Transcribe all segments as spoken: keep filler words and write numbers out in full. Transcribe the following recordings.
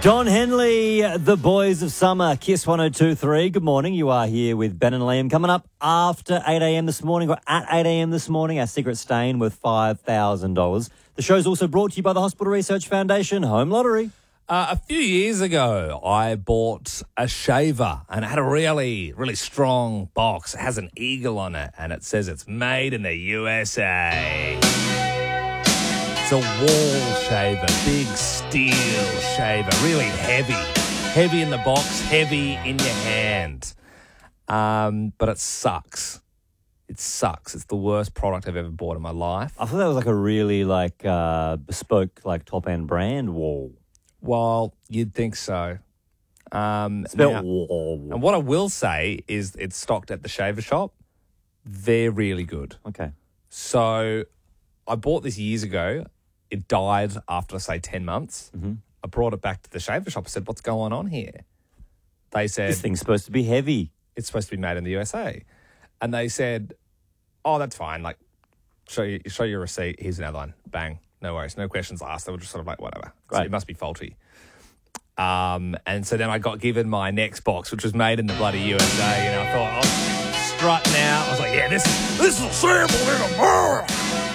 Don Henley, the Boys of Summer, Kiss one oh two point three. Good morning. You are here with Ben and Liam. Coming up after eight a.m. this morning, or at eight a.m. this morning, our secret stain worth five thousand dollars. The show's also brought to you by the Hospital Research Foundation Home Lottery. Uh, a few years ago, I bought a shaver, and it had a really, really strong box. It has an eagle on it, and it says it's made in the U S A. It's a wall shaver, big steel shaver, really heavy. Heavy in the box, heavy in your hand. Um, but it sucks. It sucks. It's the worst product I've ever bought in my life. I thought that was like a really like uh, bespoke, like top-end brand wall. Well, you'd think so. Um, Spelled now- wall. And what I will say is it's stocked at the shaver shop. They're really good. Okay. So I bought this years ago. It died after, say, ten months. Mm-hmm. I brought it back to the shaver shop. I said, what's going on here? They said, This thing's supposed to be heavy. it's supposed to be made in the U S A. And they said, oh, that's fine. Like, show you, show your receipt. Here's another one. Bang. No worries. No questions asked. They were just sort of like, whatever. So Right. it must be faulty. Um, and so then I got given my next box, which was made in the bloody U S A. And I thought, oh, strutting out. I was like, yeah, this, this is a sample in America.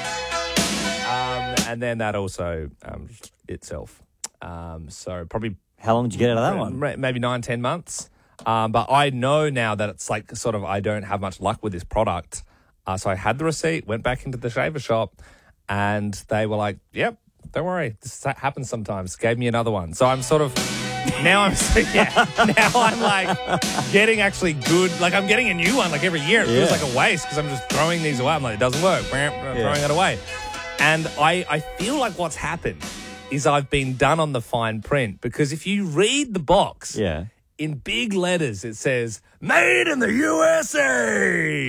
Um, and then that also um, itself. Um, so probably How long did you get out of that one? ma- maybe nine, ten months. Um, but I know now that it's like sort of I don't have much luck with this product. Uh, so I had the receipt, went back into the shaver shop, and they were like, yep, don't worry. This ha- happens sometimes. Gave me another one. So I'm sort of, now I'm, yeah, now I'm like getting actually good, like I'm getting a new one like every year. It feels Yeah. like a waste because I'm just throwing these away. I'm like, it doesn't work. I'm throwing it away. And I, I feel like what's happened is I've been done on the fine print because if you read the box, Yeah. in big letters, it says, made in the U S A.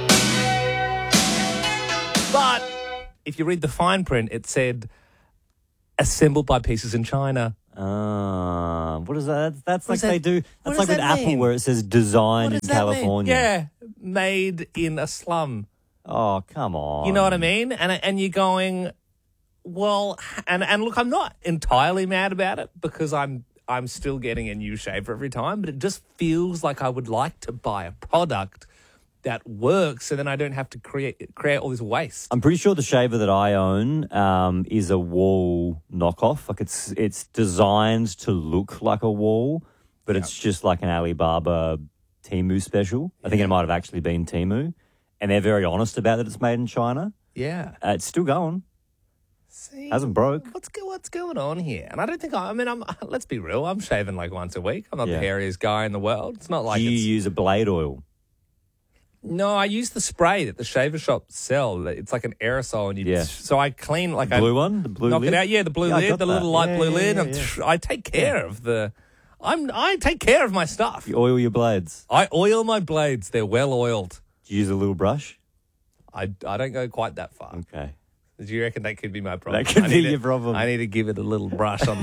But if you read the fine print, it said, assembled by Pieces in China. Uh, what is that? That's What like does that- they do. what That's does like with that Apple mean? where it says designed in What does that mean? California. Yeah, made in a slum. Oh, come on. You know what I mean? And and you're going, well, and and look, I'm not entirely mad about it because I'm I'm still getting a new shaver every time, but it just feels like I would like to buy a product that works, so then I don't have to create create all this waste. I'm pretty sure the shaver that I own um, is a wall knockoff. Like it's it's designed to look like a wall, but it's just like an Alibaba Temu special. I think it might have actually been Temu. And they're very honest about that it's made in China. Yeah, Uh, it's still going. see, Hasn't broke. what's go, what's going on here? And I don't think I, I mean, I'm. Let's be real. I'm shaving like once a week. I'm not Yeah. the hairiest guy in the world. It's not like Do you it's, use a blade oil? no. I use the spray that the shaver shop sell. It's like an aerosol, and you. Yeah. So I clean like I Blue one? The blue knock lid? it out. Yeah, the blue Yeah, I lid, got the that. little light Yeah, blue yeah, lid. yeah, I'm yeah. tr- I take care of the. I'm. I take care of my stuff. You oil your blades. I oil my blades. They're well oiled. Do you use a little brush? I, I don't go quite that far. Okay. Do you reckon that could be my problem? That could I be need to- your problem. I need to give it a little brush on the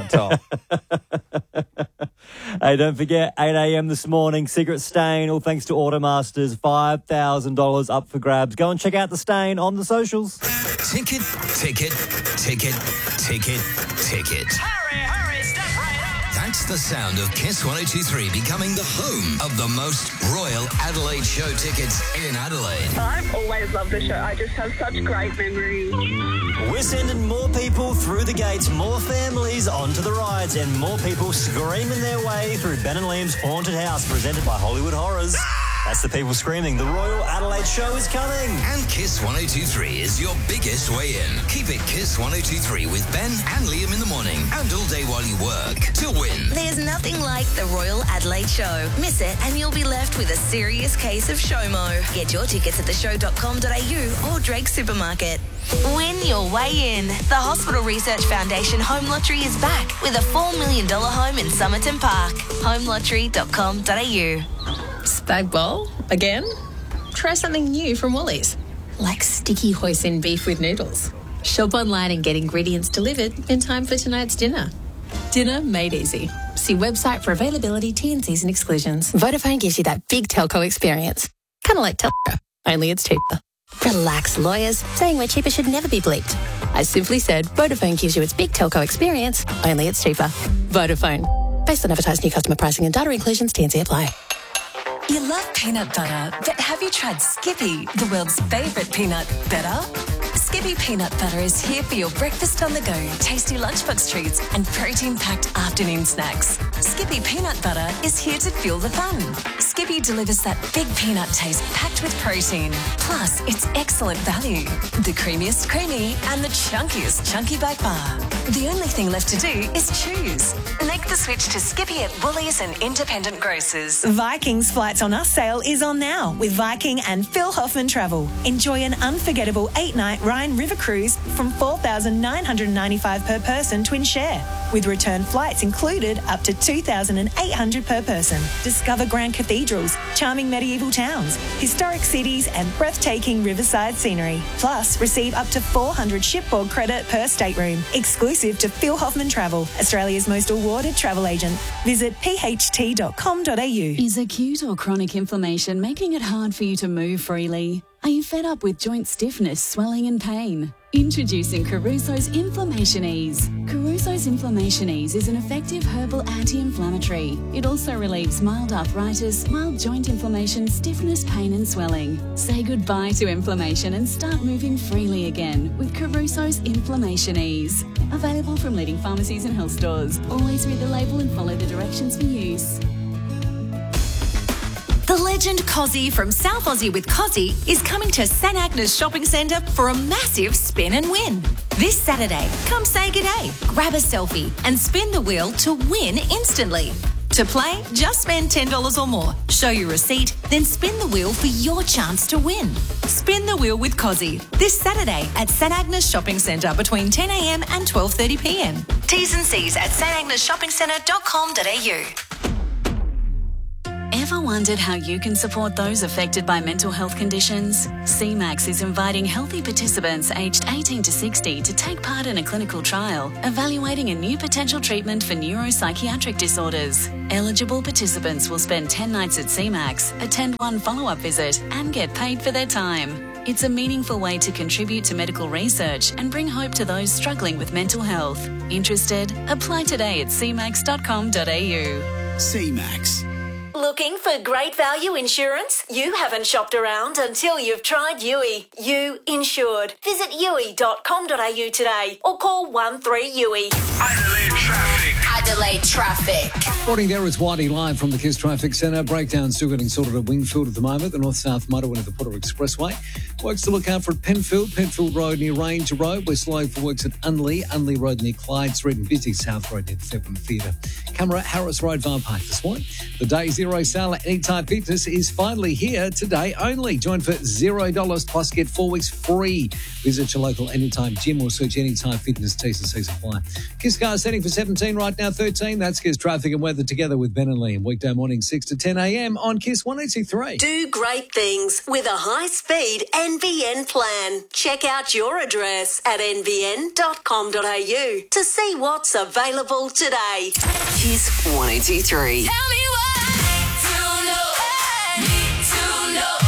top. Hey, don't forget, eight a.m. this morning, Secret Stain, all thanks to Automasters, five thousand dollars up for grabs. Go and check out the Stain on the socials. Ticket, ticket, ticket, ticket, ticket. Hurry, hurry, step right up. That's the sound of Kiss one oh two point three becoming the home of the most Royal Adelaide Show tickets in Adelaide. I've always loved the show. I just have such great memories. We're sending more people through the gates, more families onto the rides, and more people screaming their way through Ben and Liam's Haunted House, presented by Hollywood Horrors. That's the people screaming. The Royal Adelaide Show is coming. And Kiss one oh two point three is your biggest way in. Keep it Kiss one oh two point three with Ben and Liam in the morning and all day while you work to win. There's nothing like the Royal Adelaide Show. Miss it and you'll be left with a serious case of SHOMO. Get your tickets at the show dot com dot a u or Drake Supermarket. Win your way in. The Hospital Research Foundation Home Lottery is back with a four million dollars home in Somerton Park. home lottery dot com dot a u. Spag bowl? Again? Try something new from Woolies, like sticky hoisin beef with noodles. Shop online and get ingredients delivered in time for tonight's dinner. Dinner made easy. See website for availability, T and Cs and exclusions. Vodafone gives you that big telco experience. Kind of like Telco, only it's cheaper. Relax, lawyers. Saying we're cheaper should never be bleeped. I simply said Vodafone gives you its big telco experience, only it's cheaper. Vodafone. Based on advertised new customer pricing and data inclusions, T and C apply. You love peanut butter, but have you tried Skippy, the world's favourite peanut butter? Skippy peanut butter is here for your breakfast on the go, tasty lunchbox treats and protein-packed afternoon snacks. Skippy peanut butter is here to fuel the fun. Skippy delivers that big peanut taste packed with protein. Plus, it's excellent value. The creamiest creamy and the chunkiest chunky by far. The only thing left to do is choose. Make the switch to Skippy at Woolies and independent grocers. Vikings Flights on Us sale is on now with Viking and Phil Hoffman Travel. Enjoy an unforgettable eight-night Rhine River cruise from four thousand nine hundred ninety-five dollars per person twin share, with return flights included up to two thousand eight hundred dollars per person. Discover grand cathedrals, charming medieval towns, historic cities and breathtaking riverside scenery. Plus, receive up to four hundred shipboard credit per stateroom. Exclusive to Phil Hoffman Travel, Australia's most awarded travel agent. Visit p h t dot com dot a u. Is acute or chronic inflammation making it hard for you to move freely? Are you fed up with joint stiffness, swelling and pain? Introducing Caruso's Inflammation Ease. Caruso's Inflammation Ease is an effective herbal anti-inflammatory. It also relieves mild arthritis, mild joint inflammation, stiffness, pain and swelling. Say goodbye to inflammation and start moving freely again with Caruso's Inflammation Ease. Available from leading pharmacies and health stores. Always read the label and follow the directions for use. The legend Cozzy from South Aussie with Cozzy is coming to St Agnes Shopping Centre for a massive spin and win. This Saturday, come say g'day, grab a selfie and spin the wheel to win instantly. To play, just spend ten dollars or more, show your receipt, then spin the wheel for your chance to win. Spin the wheel with Cozzy this Saturday at St Agnes Shopping Centre between ten a m and twelve thirty p m. T's and C's at s t agnes shopping centre dot com dot a u. Ever wondered how you can support those affected by mental health conditions? C MAX is inviting healthy participants aged eighteen to sixty to take part in a clinical trial evaluating a new potential treatment for neuropsychiatric disorders. Eligible participants will spend ten nights at C MAX, attend one follow-up visit and get paid for their time. It's a meaningful way to contribute to medical research and bring hope to those struggling with mental health. Interested? Apply today at c max dot com dot a u. C MAX. Looking for great value insurance? You haven't shopped around until you've tried U I. U Insured. Visit u i dot com dot a u today or call one three U I. Adelaide traffic. Adelaide traffic. Morning there, it's Whitey live from the Kiss Traffic Centre. Breakdown still getting sorted at Wingfield at the moment, the north-south motorway of the Potter Expressway. Works to look out for at Penfield, Penfield Road near Ranger Road. We're slow for works at Unley, Unley Road near Clyde Street and busy South Road near the February Theatre. Camera Harris Road, Vine Park this morning. The day zero sale at Anytime Fitness is finally here today only. Join for zero dollars plus get four weeks free. Visit your local Anytime gym or search Anytime Fitness. T's and C's apply. Kiss cars setting for seventeen right now, thirteen. That's Kiss traffic and weather together with Ben and Liam. Weekday morning six to ten a m on Kiss one eighty-three. Do great things with a high-speed N V N plan. Check out your address at n v n dot com dot a u to see what's available today. Kiss one eighty-three. Tell me why to know, need to know.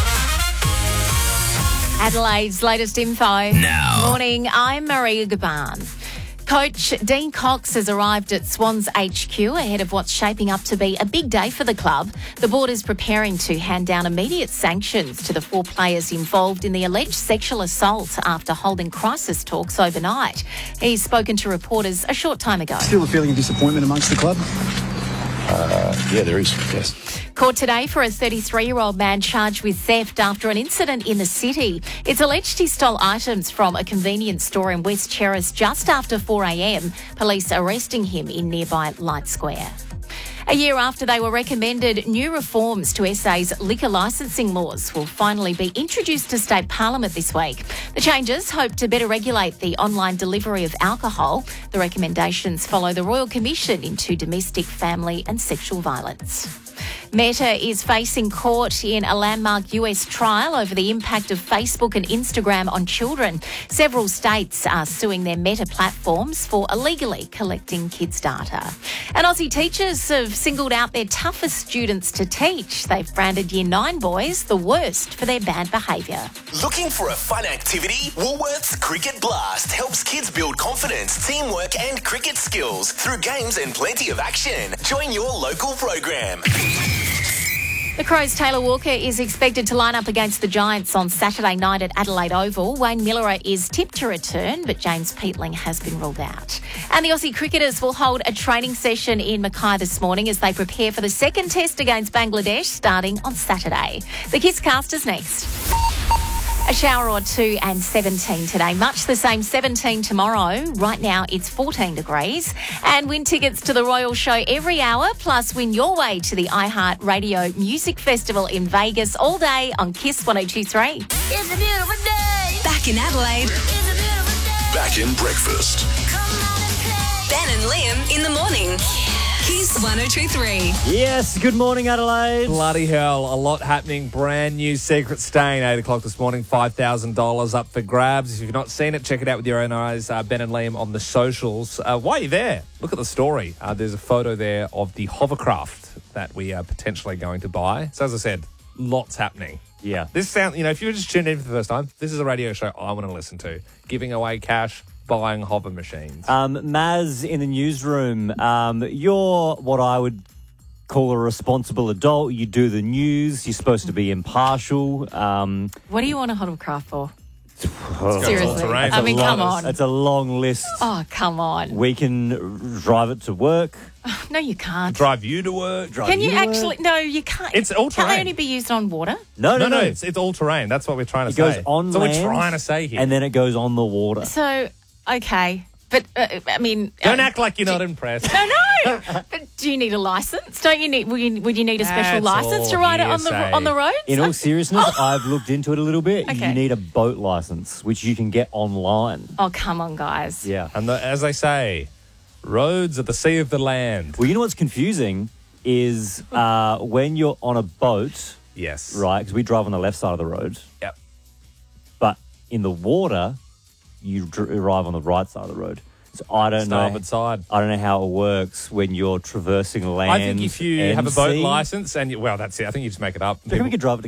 Adelaide's latest info. Now. Morning, I'm Maria Gaban. Coach Dean Cox has arrived at Swans H Q ahead of what's shaping up to be a big day for the club. The board is preparing to hand down immediate sanctions to the four players involved in the alleged sexual assault after holding crisis talks overnight. He's spoken to reporters a short time ago. Still a feeling of disappointment amongst the club? Uh, yeah, there is, yes. Court today for a thirty-three-year-old man charged with theft after an incident in the city. It's alleged he stole items from a convenience store in West Cheris just after four a m, police arresting him in nearby Light Square. A year after they were recommended, new reforms to S A's liquor licensing laws will finally be introduced to State Parliament this week. The changes hope to better regulate the online delivery of alcohol. The recommendations follow the Royal Commission into Domestic, Family and Sexual Violence. Meta is facing court in a landmark U S trial over the impact of Facebook and Instagram on children. Several states are suing their Meta platforms for illegally collecting kids' data. And Aussie teachers have singled out their toughest students to teach. They've branded Year nine boys the worst for their bad behaviour. Looking for a fun activity? Woolworths Cricket Blast helps kids build confidence, teamwork and cricket skills through games and plenty of action. Join your local program. The Crows' Taylor Walker is expected to line up against the Giants on Saturday night at Adelaide Oval. Wayne Miller is tipped to return, but James Peatling has been ruled out. And the Aussie cricketers will hold a training session in Mackay this morning as they prepare for the second test against Bangladesh starting on Saturday. The Kisscast is next. A shower or two and seventeen today. Much the same, seventeen tomorrow. Right now it's fourteen degrees. And win tickets to the Royal Show every hour, plus win your way to the iHeart Radio Music Festival in Vegas all day on Kiss one oh two three. It's a beautiful day. Back in Adelaide. It's a beautiful day. Back in breakfast. Ben and Liam in the morning. Kiss one oh two three. Yes, good morning, Adelaide. Bloody hell, a lot happening. Brand new Secret Stain, eight o'clock this morning, five thousand dollars up for grabs. If you've not seen it, check it out with your own eyes. Uh, Ben and Liam on the socials. Uh, while you're there, look at the story. Uh, there's a photo there of the hovercraft that we are potentially going to buy. So as I said, lots happening. Yeah. This sound, you know, if you were just tuned in for the first time, this is a radio show I want to listen to. Giving away cash, buying hover machines. Um, Maz in the newsroom, um, you're what I would call a responsible adult. You do the news. You're supposed to be impartial. Um, What do you want a hovercraft for? oh, Seriously. that's I a mean, long- come on. It's a long list. Oh, come on. We can drive it to work. No, you can't. Drive you to work. Drive Can you, to actually? work. No, you can't. It's all Can they terrain. only be used on water? No, no, no. It's, it's all terrain. That's what we're trying to It say. goes on That's what land, we're trying to say here. and then it goes on the water. So, okay. But, uh, I mean... Don't uh, act like you're not impressed. No, no. But do you need a license? Don't you need? Would you, would you need a special That's license to all ride it on the hearsay. on the roads? In all seriousness, I've looked into it a little bit. Okay. You need a boat license, which you can get online. Oh, come on, guys. Yeah. And the, as they say, roads are the sea of the land. Well, you know what's confusing is uh, when you're on a boat, Yes. right? Because we drive on the left side of the road. Yep. But in the water, you dr- arrive on the right side of the road. So I don't know. Starboard side. I don't know how it works when you're traversing land. I think if you and have a boat sea. license and you, well, that's it. I think you just make it up. Do you reckon we could drive it to